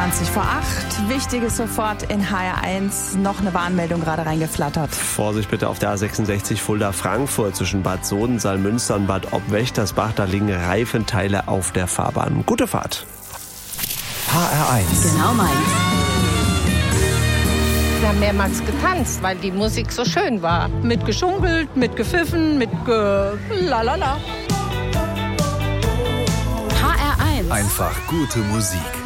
20 vor 8. Wichtiges sofort in HR1. Noch eine Warnmeldung gerade reingeflattert. Vorsicht bitte auf der A66 Fulda-Frankfurt zwischen Bad Soden, Saalmünster und Bad Obwächtersbach. Da liegen Reifenteile auf der Fahrbahn. Gute Fahrt. HR1. Genau meins. Wir haben mehrmals getanzt, weil die Musik so schön war. Mit geschunkelt, mit gepfiffen, mit lalala. HR1. Einfach gute Musik.